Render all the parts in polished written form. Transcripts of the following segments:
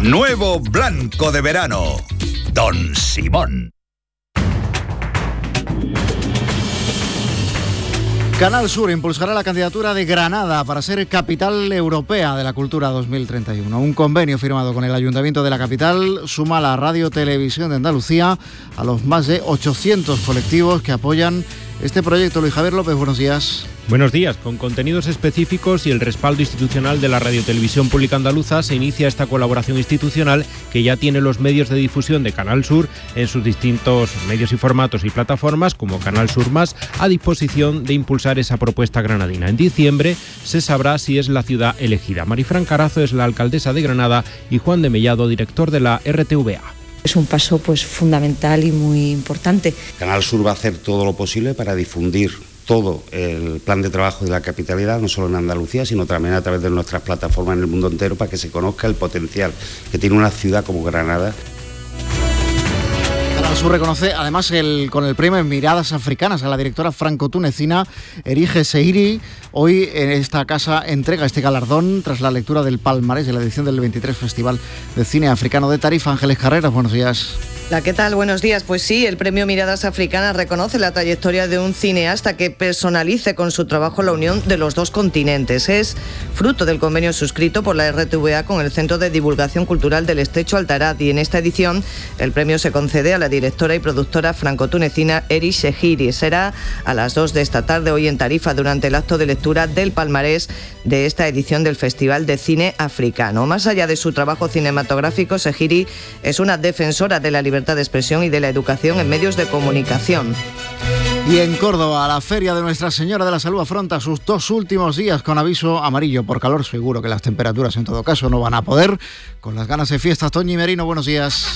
Nuevo blanco de verano, Don Simón. Canal Sur impulsará la candidatura de Granada para ser capital europea de la cultura 2031. Un convenio firmado con el Ayuntamiento de la capital suma a la Radio Televisión de Andalucía a los más de 800 colectivos que apoyan este proyecto. Luis Javier López, buenos días. Buenos días. Con contenidos específicos y el respaldo institucional de la Radiotelevisión Pública Andaluza se inicia esta colaboración institucional que ya tiene los medios de difusión de Canal Sur en sus distintos medios y formatos y plataformas como Canal Sur Más a disposición de impulsar esa propuesta granadina. En diciembre se sabrá si es la ciudad elegida. Marifran Carazo es la alcaldesa de Granada y Juan de Mellado, director de la RTVA. Es un paso fundamental y muy importante. Canal Sur va a hacer todo lo posible para difundir todo el plan de trabajo de la capitalidad, no solo en Andalucía, sino también a través de nuestras plataformas en el mundo entero, para que se conozca el potencial que tiene una ciudad como Granada. Canal Sur reconoce además con el premio en Miradas Africanas a la directora franco-tunecina Erige Seiri. Hoy en esta casa entrega este galardón tras la lectura del palmarés de la edición del 23 Festival de Cine Africano de Tarifa. Ángeles Carreras, buenos días. Hola, ¿qué tal? Buenos días. Pues sí, el premio Miradas Africanas reconoce la trayectoria de un cineasta que personalice con su trabajo la unión de los dos continentes. Es fruto del convenio suscrito por la RTVA con el Centro de Divulgación Cultural del Estrecho Altarat, y en esta edición el premio se concede a la directora y productora franco-tunecina Erige Seiri. Será a las 2 de esta tarde hoy en Tarifa durante el acto de lectura del palmarés de esta edición del Festival de Cine Africano. Más allá de su trabajo cinematográfico, Seiri es una defensora de la libertad de expresión y de la educación en medios de comunicación. Y en Córdoba, la Feria de Nuestra Señora de la Salud afronta sus 2 últimos días con aviso amarillo por calor. Seguro que las temperaturas en todo caso no van a poder. Con las ganas de fiestas, Toñi Merino, buenos días.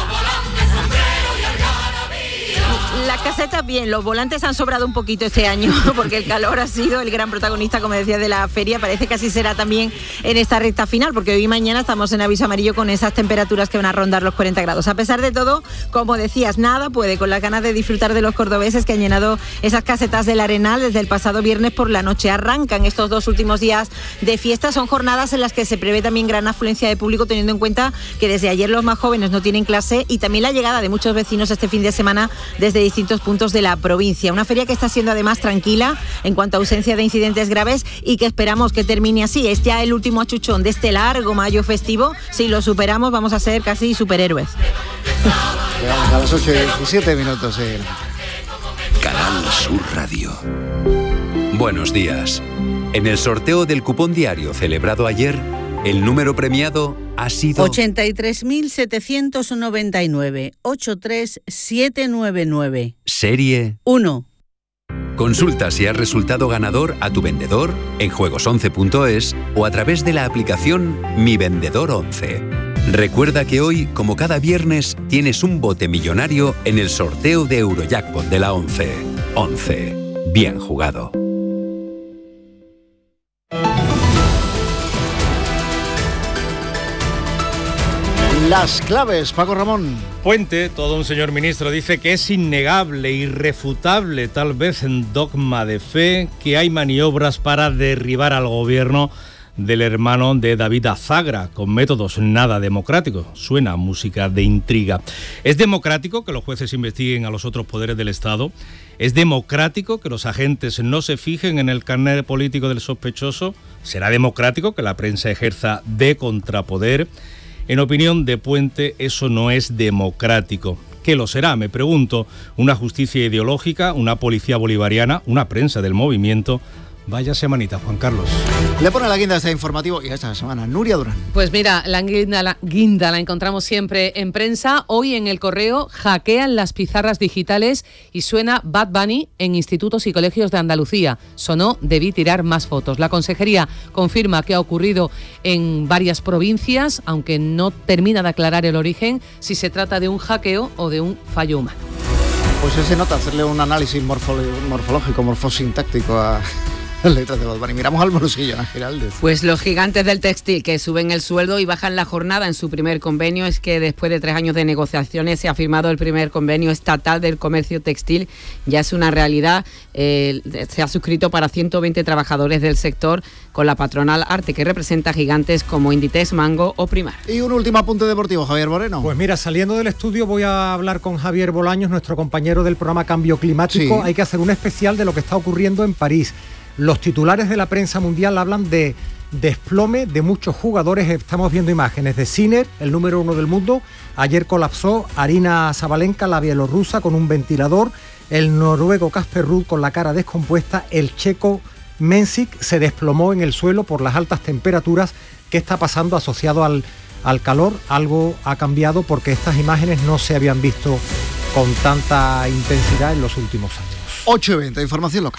Las casetas bien, los volantes han sobrado un poquito este año porque el calor ha sido el gran protagonista, como decía, de la feria. Parece que así será también en esta recta final, porque hoy y mañana estamos en aviso amarillo con esas temperaturas que van a rondar los 40 grados. A pesar de todo, como decías, nada puede con las ganas de disfrutar de los cordobeses que han llenado esas casetas del Arenal desde el pasado viernes por la noche. Arrancan estos 2 últimos días de fiesta. Son jornadas en las que se prevé también gran afluencia de público, teniendo en cuenta que desde ayer los más jóvenes no tienen clase, y también la llegada de muchos vecinos este fin de semana desde distintos puntos de la provincia. Una feria que está siendo además tranquila en cuanto a ausencia de incidentes graves y que esperamos que termine así. Es ya el último achuchón de este largo mayo festivo. Si lo superamos vamos a ser casi superhéroes. Llegamos a las 8:17. Canal Sur Radio. Buenos días. En el sorteo del cupón diario celebrado ayer, el número premiado ha sido 83.799, 83799. Serie 1. Consulta si has resultado ganador a tu vendedor en juegos11.es o a través de la aplicación Mi Vendedor 11. Recuerda que hoy, como cada viernes, tienes un bote millonario en el sorteo de Eurojackpot de la 11. 11. Bien jugado. Las claves, Paco Ramón. Puente, todo un señor ministro, dice que es innegable, irrefutable, tal vez en dogma de fe, que hay maniobras para derribar al gobierno del hermano de David Azagra, con métodos nada democráticos. Suena música de intriga. ¿Es democrático que los jueces investiguen a los otros poderes del Estado? ¿Es democrático que los agentes no se fijen en el carnet político del sospechoso? ¿Será democrático que la prensa ejerza de contrapoder? En opinión de Puente, eso no es democrático. ¿Qué lo será? Me pregunto. ¿Una justicia ideológica, una policía bolivariana, una prensa del movimiento? Vaya semanita, Juan Carlos. Le pone la guinda a este informativo y a esta semana Nuria Durán. Pues mira, la guinda la encontramos siempre en prensa. Hoy en El Correo hackean las pizarras digitales y suena Bad Bunny en institutos y colegios de Andalucía. Sonó Debí tirar más fotos. La Consejería confirma que ha ocurrido en varias provincias, aunque no termina de aclarar el origen, si se trata de un hackeo o de un fallo humano. Pues se nota hacerle un análisis morfológico, morfosintáctico a las letras de Bad Bunny. Miramos al bolsillo, Ana Giraldez. Pues los gigantes del textil que suben el sueldo y bajan la jornada en su primer convenio. Es que después de 3 años de negociaciones se ha firmado el primer convenio estatal del comercio textil. Ya es una realidad. Se ha suscrito para 120 trabajadores del sector con la patronal Arte, que representa gigantes como Inditex, Mango o Primar. Y un último apunte deportivo, Javier Moreno. Pues mira, saliendo del estudio voy a hablar con Javier Bolaños, nuestro compañero del programa Cambio Climático. Sí. Hay que hacer un especial de lo que está ocurriendo en París. Los titulares de la prensa mundial hablan de desplome de muchos jugadores. Estamos viendo imágenes de Sinner, el número 1 del mundo. Ayer colapsó Aryna Sabalenka, la bielorrusa, con un ventilador. El noruego Casper Ruud con la cara descompuesta. El checo Mensik se desplomó en el suelo por las altas temperaturas. ¿Qué está pasando asociado al calor? Algo ha cambiado porque estas imágenes no se habían visto con tanta intensidad en los últimos años. 8:20, información local.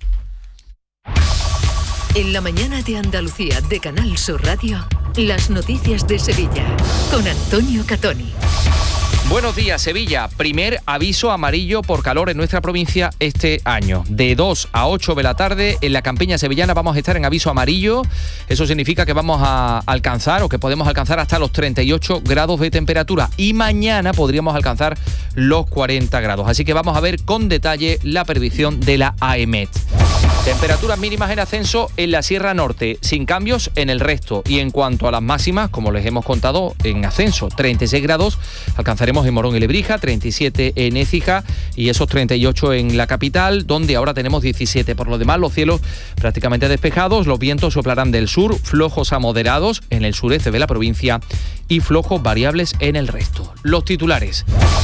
En la mañana de Andalucía de Canal Sur Radio, las noticias de Sevilla con Antonio Catoni. Buenos días, Sevilla. Primer aviso amarillo por calor en nuestra provincia este año. De 2 a 8 de la tarde en la campiña sevillana vamos a estar en aviso amarillo. Eso significa que vamos a alcanzar o que podemos alcanzar hasta los 38 grados de temperatura. Y mañana podríamos alcanzar los 40 grados. Así que vamos a ver con detalle la predicción de la AEMET. Temperaturas mínimas en ascenso en la Sierra Norte, sin cambios en el resto. Y en cuanto a las máximas, como les hemos contado, en ascenso, 36 grados alcanzaremos en Morón y Lebrija, 37 en Écija y esos 38 en la capital, donde ahora tenemos 17. Por lo demás, los cielos prácticamente despejados, los vientos soplarán del sur, flojos a moderados en el sureste de la provincia y flojos variables en el resto. Los titulares.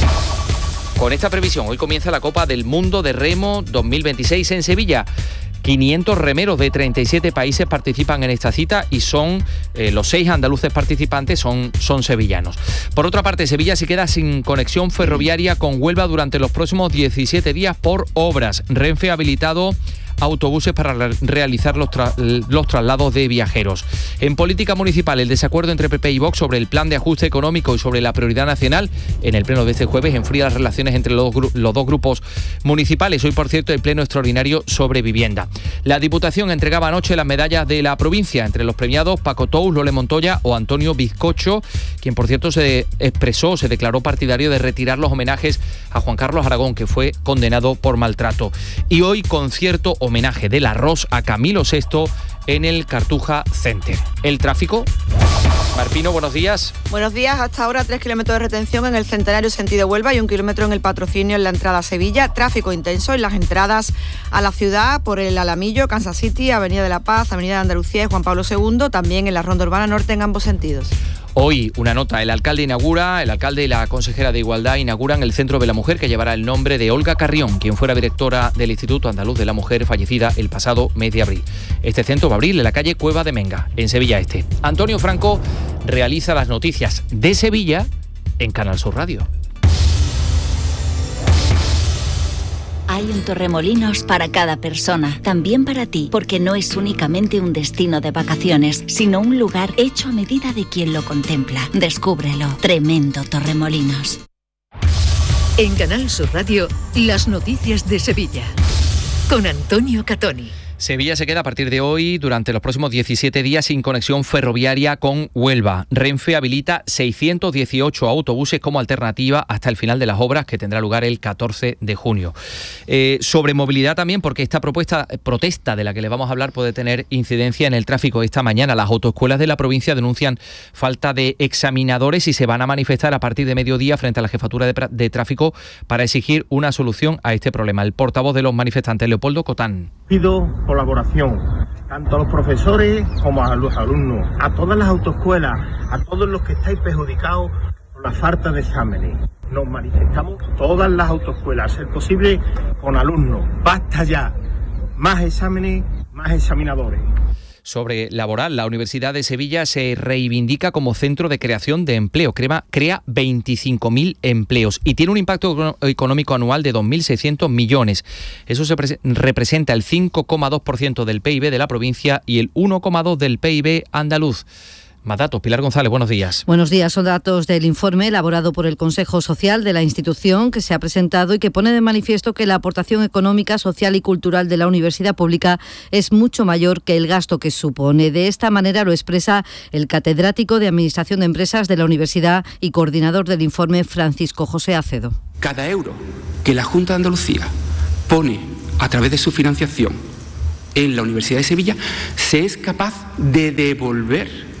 Con esta previsión, hoy comienza la Copa del Mundo de Remo 2026 en Sevilla. 500 remeros de 37 países participan en esta cita y son los 6 andaluces participantes son sevillanos. Por otra parte, Sevilla se queda sin conexión ferroviaria con Huelva durante los próximos 17 días por obras. Renfe ha habilitado autobuses para realizar los traslados de viajeros. En política municipal, el desacuerdo entre PP y Vox sobre el plan de ajuste económico y sobre la prioridad nacional en el pleno de este jueves enfría las relaciones entre los dos grupos municipales. Hoy, por cierto, el pleno extraordinario sobre vivienda. La Diputación entregaba anoche las medallas de la provincia, entre los premiados Paco Tous, Lole Montoya o Antonio Bizcocho, quien, por cierto, se declaró partidario de retirar los homenajes a Juan Carlos Aragón, que fue condenado por maltrato. Y hoy, concierto homenaje del arroz a Camilo VI en el Cartuja Center. El tráfico. Marpino, buenos días. Buenos días. Hasta ahora 3 kilómetros de retención en el Centenario sentido Huelva y 1 kilómetro en el Patrocinio en la entrada a Sevilla. Tráfico intenso en las entradas a la ciudad por el Alamillo, Kansas City, Avenida de la Paz, Avenida de Andalucía y Juan Pablo II. También en la Ronda Urbana Norte en ambos sentidos. Hoy una nota, el alcalde y la consejera de Igualdad inauguran el Centro de la Mujer, que llevará el nombre de Olga Carrión, quien fuera directora del Instituto Andaluz de la Mujer, fallecida el pasado mes de abril. Este centro va a abrir en la calle Cueva de Menga, en Sevilla Este. Antonio Franco realiza las noticias de Sevilla en Canal Sur Radio. Hay un Torremolinos para cada persona, también para ti, porque no es únicamente un destino de vacaciones, sino un lugar hecho a medida de quien lo contempla. Descúbrelo. Tremendo Torremolinos. En Canal Sur Radio, las noticias de Sevilla, con Antonio Catoni. Sevilla se queda a partir de hoy durante los próximos 17 días sin conexión ferroviaria con Huelva. Renfe habilita 618 autobuses como alternativa hasta el final de las obras, que tendrá lugar el 14 de junio. Sobre movilidad también, porque esta protesta de la que le vamos a hablar puede tener incidencia en el tráfico. Esta mañana las autoescuelas de la provincia denuncian falta de examinadores y se van a manifestar a partir de mediodía frente a la jefatura de tráfico para exigir una solución a este problema. El portavoz de los manifestantes, Leopoldo Cotán. Pido colaboración, tanto a los profesores como a los alumnos, a todas las autoescuelas, a todos los que estáis perjudicados por la falta de exámenes. Nos manifestamos todas las autoescuelas, a ser posible con alumnos. Basta ya, más exámenes, más examinadores. Sobre laboral, la Universidad de Sevilla se reivindica como centro de creación de empleo. Crea 25.000 empleos y tiene un impacto económico anual de 2.600 millones. Eso representa el 5,2% del PIB de la provincia y el 1,2% del PIB andaluz. Más datos. Pilar González, buenos días. Buenos días. Son datos del informe elaborado por el Consejo Social de la institución que se ha presentado y que pone de manifiesto que la aportación económica, social y cultural de la universidad pública es mucho mayor que el gasto que supone. De esta manera lo expresa el catedrático de Administración de Empresas de la universidad y coordinador del informe, Francisco José Acedo. Cada euro que la Junta de Andalucía pone a través de su financiación en la Universidad de Sevilla se es capaz de devolver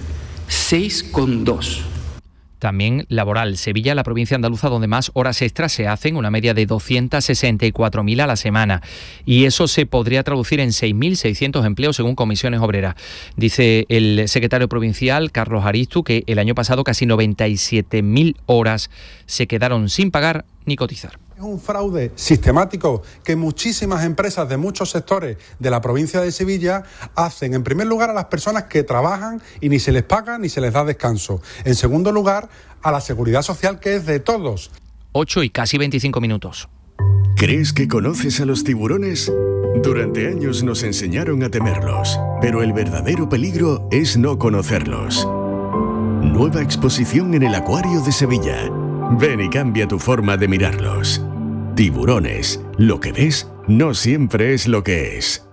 6,2. También laboral. Sevilla, la provincia andaluza donde más horas extras se hacen, una media de 264.000 a la semana. Y eso se podría traducir en 6.600 empleos según Comisiones Obreras. Dice el secretario provincial, Carlos Aristu, que el año pasado casi 97.000 horas se quedaron sin pagar ni cotizar. Es un fraude sistemático que muchísimas empresas de muchos sectores de la provincia de Sevilla hacen, en primer lugar, a las personas que trabajan y ni se les paga ni se les da descanso. En segundo lugar, a la seguridad social, que es de todos. 8 y casi 25 minutos. ¿Crees que conoces a los tiburones? Durante años nos enseñaron a temerlos, pero el verdadero peligro es no conocerlos. Nueva exposición en el Acuario de Sevilla. Ven y cambia tu forma de mirarlos. Tiburones. Lo que ves no siempre es lo que es.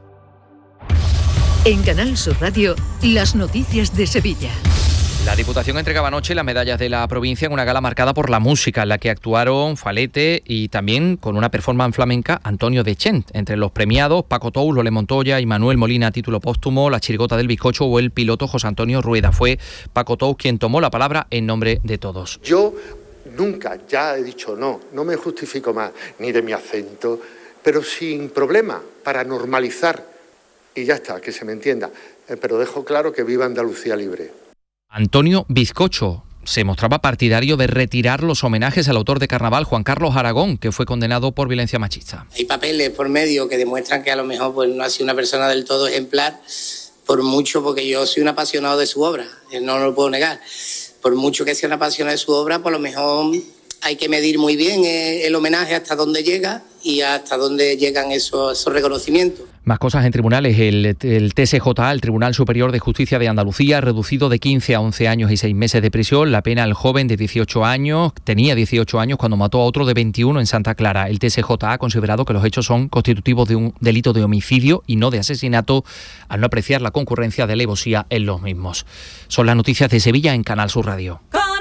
En Canal Sur Radio, las noticias de Sevilla. La Diputación entregaba anoche las medallas de la provincia en una gala marcada por la música, en la que actuaron Falete y también con una performance flamenca Antonio de Chent. Entre los premiados, Paco Tous, Lole Montoya y Manuel Molina a título póstumo, La Chirigota del Bizcocho o el piloto José Antonio Rueda. Fue Paco Tous quien tomó la palabra en nombre de todos. Yo nunca, ya he dicho no me justifico más, ni de mi acento, pero sin problema, para normalizar, y ya está, que se me entienda, pero dejo claro que viva Andalucía libre. Antonio Bizcocho se mostraba partidario de retirar los homenajes al autor de Carnaval, Juan Carlos Aragón, que fue condenado por violencia machista. Hay papeles por medio que demuestran que a lo mejor pues, no ha sido una persona del todo ejemplar, por mucho, porque yo soy un apasionado de su obra, no lo puedo negar. Por mucho que sea una apasionado de su obra, por lo mejor hay que medir muy bien el homenaje hasta dónde llega y hasta dónde llegan esos reconocimientos. Más cosas en tribunales. El TSJA, el Tribunal Superior de Justicia de Andalucía, ha reducido de 15 a 11 años y 6 meses de prisión la pena al joven de 18 años. Tenía 18 años cuando mató a otro de 21 en Santa Clara. El TSJA ha considerado que los hechos son constitutivos de un delito de homicidio y no de asesinato, al no apreciar la concurrencia de alevosía en los mismos. Son las noticias de Sevilla en Canal Sur Radio.